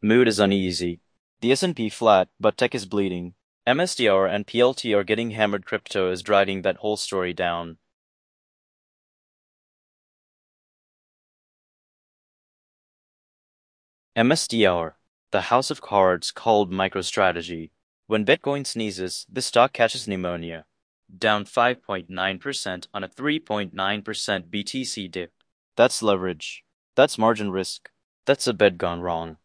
Mood is uneasy. The S&P flat, but tech is bleeding. MSTR and PLT are getting hammered. Crypto is dragging that whole story down. MSTR, the house of cards called MicroStrategy. When Bitcoin sneezes, the stock catches pneumonia. Down 5.9% on a 3.9% BTC dip. That's leverage. That's margin risk. That's a bet gone wrong.